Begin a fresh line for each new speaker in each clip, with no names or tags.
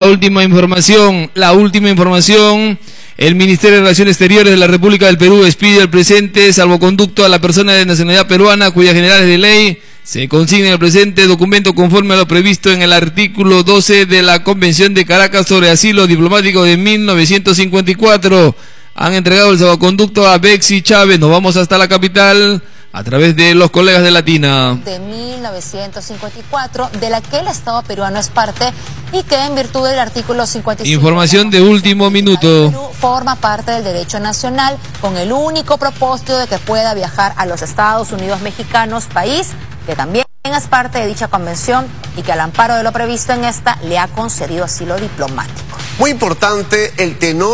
última información. El Ministerio de Relaciones Exteriores de la República del Perú expide el presente salvoconducto a la persona de nacionalidad peruana cuyas generales de ley se consigna en el presente documento conforme a lo previsto en el artículo 12 de la Convención de Caracas sobre Asilo Diplomático de 1954. Han entregado el salvoconducto a Betsy Chávez. Nos vamos hasta la capital a través de los colegas de Latina.
De 1954, de la que el Estado peruano es parte y que en virtud del artículo 55...
Información de último minuto.
Perú forma parte del derecho nacional con el único propósito de que pueda viajar a los Estados Unidos mexicanos, país que también es parte de dicha convención y que al amparo de lo previsto en esta le ha concedido asilo diplomático.
Muy importante el tenor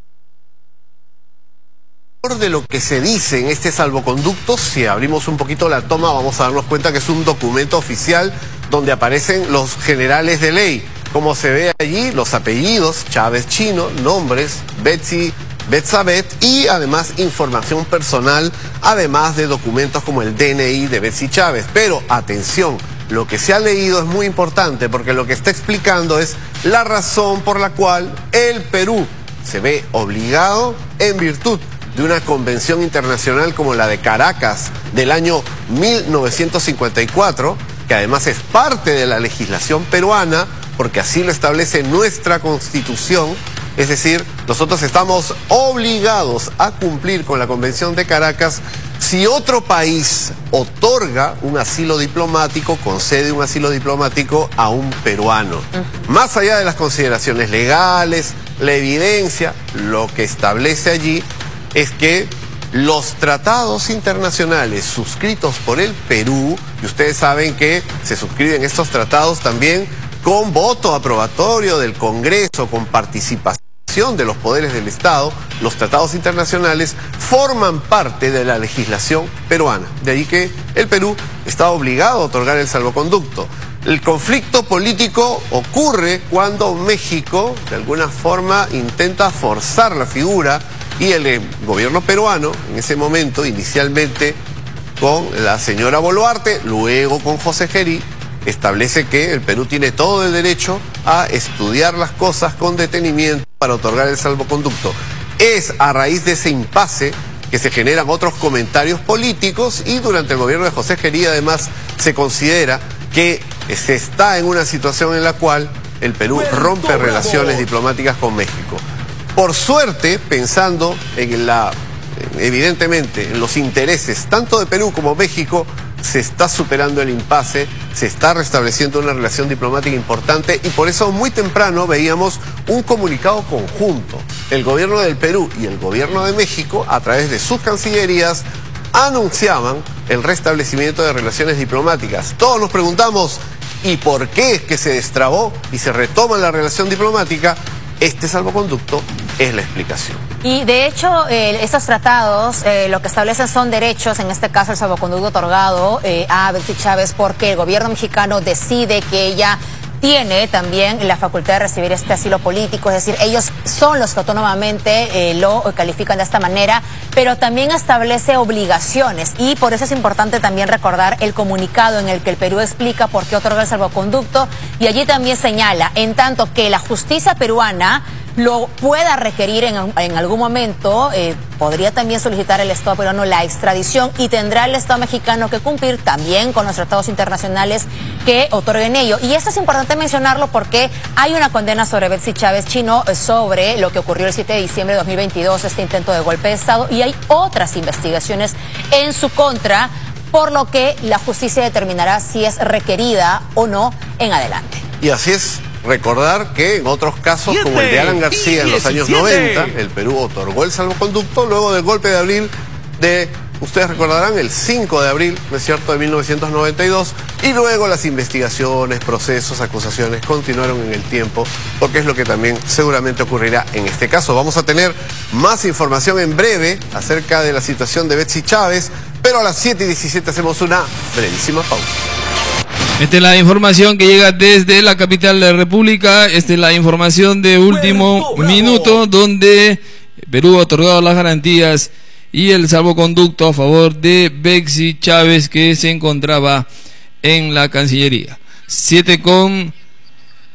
de lo que se dice en este salvoconducto. Si abrimos un poquito la toma vamos a darnos cuenta que es un documento oficial donde aparecen los generales de ley. Como se ve allí, los apellidos, Chávez Chino, nombres, Betsy, Betsabet y además información personal, además de documentos como el DNI de Betsy Chávez. Pero atención, lo que se ha leído es muy importante porque lo que está explicando es la razón por la cual el Perú se ve obligado en virtud de una convención internacional como la de Caracas del año 1954, que además es parte de la legislación peruana, porque así lo establece nuestra Constitución. Es decir, nosotros estamos obligados a cumplir con la Convención de Caracas si otro país otorga un asilo diplomático, concede un asilo diplomático a un peruano. Más allá de las consideraciones legales, la evidencia, lo que establece allí es que los tratados internacionales suscritos por el Perú, y ustedes saben que se suscriben estos tratados también con voto aprobatorio del Congreso, con participación de los poderes del Estado, los tratados internacionales forman parte de la legislación peruana. De ahí que el Perú está obligado a otorgar el salvoconducto. El conflicto político ocurre cuando México, de alguna forma, intenta forzar la figura y el gobierno peruano, en ese momento, inicialmente con la señora Boluarte, luego con José Gerí, establece que el Perú tiene todo el derecho a estudiar las cosas con detenimiento para otorgar el salvoconducto. Es a raíz de ese impasse que se generan otros comentarios políticos y durante el gobierno de José Gerí además se considera que se está en una situación en la cual el Perú rompe relaciones diplomáticas con México. Por suerte, pensando en evidentemente en los intereses tanto de Perú como México, se está superando el impasse, se está restableciendo una relación diplomática importante y por eso muy temprano veíamos un comunicado conjunto. El gobierno del Perú y el gobierno de México, a través de sus cancillerías, anunciaban el restablecimiento de relaciones diplomáticas. Todos nos preguntamos, ¿y por qué es que se destrabó y se retoma la relación diplomática? Este salvoconducto es la explicación.
Y de hecho, estos tratados lo que establecen son derechos, en este caso el salvoconducto otorgado a Betsy Chávez porque el gobierno mexicano decide que ella tiene también la facultad de recibir este asilo político, es decir, ellos son los que autónomamente lo califican de esta manera, pero también establece obligaciones y por eso es importante también recordar el comunicado en el que el Perú explica por qué otorga el salvoconducto y allí también señala, en tanto que la justicia peruana lo pueda requerir en algún momento, podría también solicitar el Estado peruano la extradición y tendrá el Estado mexicano que cumplir también con los tratados internacionales que otorguen ello. Y esto es importante mencionarlo porque hay una condena sobre Betsy Chávez Chino sobre lo que ocurrió el 7 de diciembre de 2022, este intento de golpe de Estado, y hay otras investigaciones en su contra, por lo que la justicia determinará si es requerida o no en adelante.
Y así es. Recordar que en otros casos, como el de Alan García en los años 90, el Perú otorgó el salvoconducto luego del golpe de abril de, ustedes recordarán, el 5 de abril, ¿no es cierto?, de 1992, y luego las investigaciones, procesos, acusaciones continuaron en el tiempo, porque es lo que también seguramente ocurrirá en este caso. Vamos a tener más información en breve acerca de la situación de Betsy Chávez, pero a las 7:17 hacemos una brevísima pausa.
Esta es la información que llega desde la capital de la República. Esta es la información de último minuto, donde Perú ha otorgado las garantías y el salvoconducto a favor de Betsy Chávez, que se encontraba en la Cancillería. 7:18.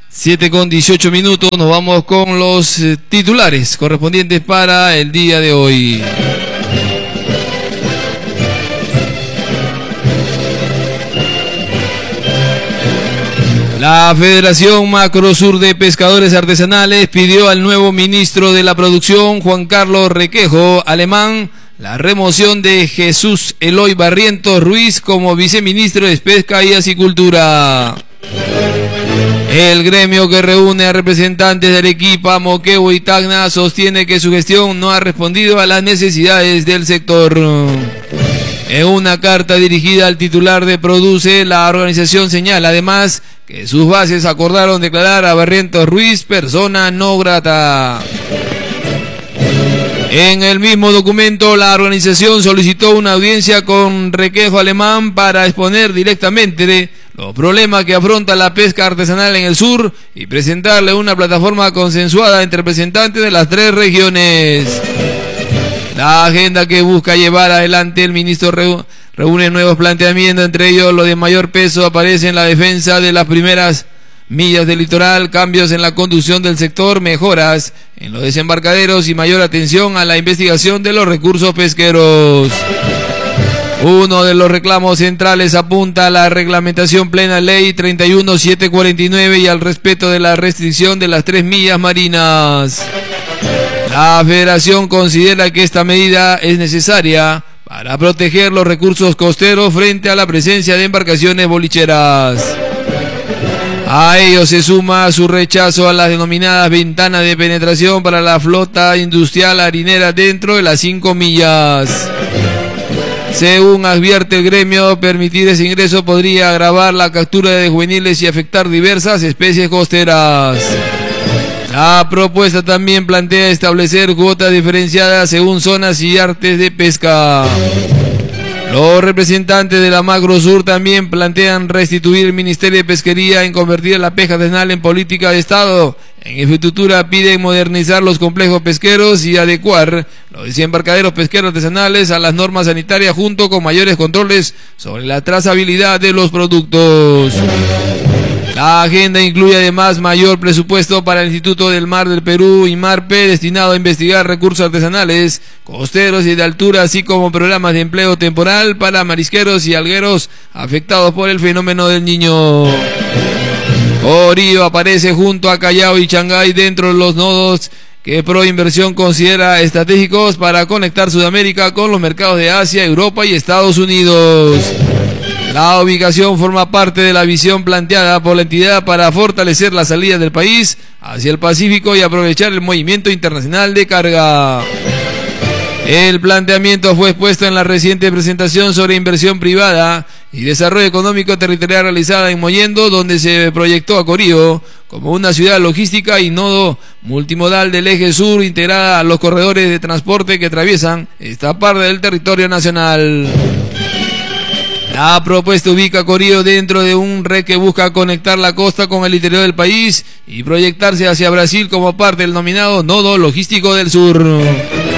7:18 minutos, nos vamos con los titulares correspondientes para el día de hoy. La Federación Macrosur de Pescadores Artesanales pidió al nuevo ministro de la Producción, Juan Carlos Requejo Alemán, la remoción de Jesús Eloy Barrientos Ruiz como viceministro de Pesca y Acicultura. El gremio, que reúne a representantes de Arequipa, Moquegua y Tacna, sostiene que su gestión no ha respondido a las necesidades del sector. En una carta dirigida al titular de Produce, la organización señala además que sus bases acordaron declarar a Barrientos Ruiz persona no grata. En el mismo documento, la organización solicitó una audiencia con Requejo Alemán para exponer directamente los problemas que afronta la pesca artesanal en el sur y presentarle una plataforma consensuada entre representantes de las 3 regiones. La agenda que busca llevar adelante el ministro reúne nuevos planteamientos, entre ellos lo de mayor peso aparece en la defensa de las primeras millas del litoral, cambios en la conducción del sector, mejoras en los desembarcaderos y mayor atención a la investigación de los recursos pesqueros. Uno de los reclamos centrales apunta a la reglamentación plena ley 31749 y al respeto de la restricción de las 3 millas marinas. La Federación considera que esta medida es necesaria para proteger los recursos costeros frente a la presencia de embarcaciones bolicheras. A ello se suma su rechazo a las denominadas ventanas de penetración para la flota industrial harinera dentro de las 5 millas. Según advierte el gremio, permitir ese ingreso podría agravar la captura de juveniles y afectar diversas especies costeras. La propuesta también plantea establecer cuotas diferenciadas según zonas y artes de pesca. Los representantes de la Macrosur también plantean restituir el Ministerio de Pesquería en convertir la pesca artesanal en política de Estado. En infraestructura piden modernizar los complejos pesqueros y adecuar los desembarcaderos pesqueros artesanales a las normas sanitarias junto con mayores controles sobre la trazabilidad de los productos. La agenda incluye además mayor presupuesto para el Instituto del Mar del Perú, IMARPE, destinado a investigar recursos artesanales, costeros y de altura, así como programas de empleo temporal para marisqueros y algueros afectados por el fenómeno del Niño. Corío aparece junto a Callao y Shanghái dentro de los nodos que Proinversión considera estratégicos para conectar Sudamérica con los mercados de Asia, Europa y Estados Unidos. La ubicación forma parte de la visión planteada por la entidad para fortalecer la salida del país hacia el Pacífico y aprovechar el movimiento internacional de carga. El planteamiento fue expuesto en la reciente presentación sobre inversión privada y desarrollo económico territorial realizada en Mollendo, donde se proyectó a Corío como una ciudad logística y nodo multimodal del eje sur, integrada a los corredores de transporte que atraviesan esta parte del territorio nacional. La propuesta ubica a Corío dentro de un red que busca conectar la costa con el interior del país y proyectarse hacia Brasil como parte del denominado nodo logístico del sur.